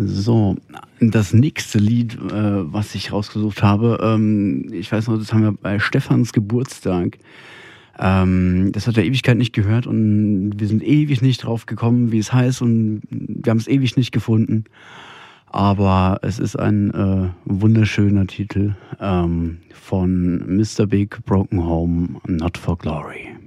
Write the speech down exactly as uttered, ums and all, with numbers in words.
So, das nächste Lied, äh, was ich rausgesucht habe, ähm, ich weiß noch, das haben wir bei Stefans Geburtstag. Ähm, das hat er Ewigkeit nicht gehört und wir sind ewig nicht drauf gekommen, wie es heißt, und wir haben es ewig nicht gefunden. Aber es ist ein äh, wunderschöner Titel ähm, von Mister Big, Broken Home, Not for Glory.